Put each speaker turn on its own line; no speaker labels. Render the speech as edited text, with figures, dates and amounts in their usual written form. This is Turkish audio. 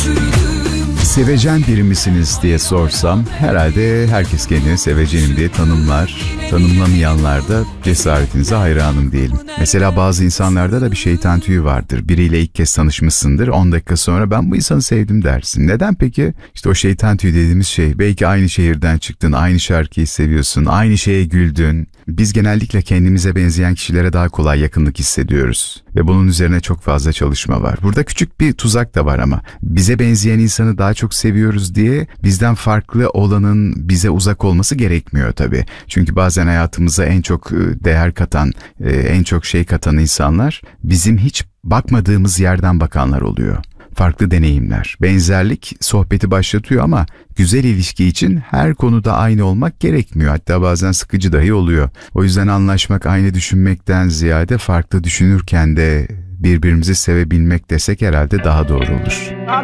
Sevecen biri misiniz diye sorsam herhalde herkes kendini sevecenim diye tanımlar. Tanımlamayanlar da cesaretinize hayranım diyelim. Mesela bazı insanlarda da bir şeytan tüyü vardır. Biriyle ilk kez tanışmışsındır. 10 dakika sonra ben bu insanı sevdim dersin. Neden peki? İşte o şeytan tüyü dediğimiz şey. Belki aynı şehirden çıktın, aynı şarkıyı seviyorsun, aynı şeye güldün. Biz genellikle kendimize benzeyen kişilere daha kolay yakınlık hissediyoruz. Ve bunun üzerine çok fazla çalışma var. Burada küçük bir tuzak da var ama. Bize benzeyen insanı daha çok seviyoruz diye bizden farklı olanın bize uzak olması gerekmiyor tabii. Çünkü bazen hayatımıza en çok değer katan, en çok şey katan insanlar bizim hiç bakmadığımız yerden bakanlar oluyor. Farklı deneyimler, benzerlik sohbeti başlatıyor ama güzel ilişki için her konuda aynı olmak gerekmiyor. Hatta bazen sıkıcı dahi oluyor. O yüzden anlaşmak aynı düşünmekten ziyade farklı düşünürken de birbirimizi sevebilmek desek herhalde daha doğru olur.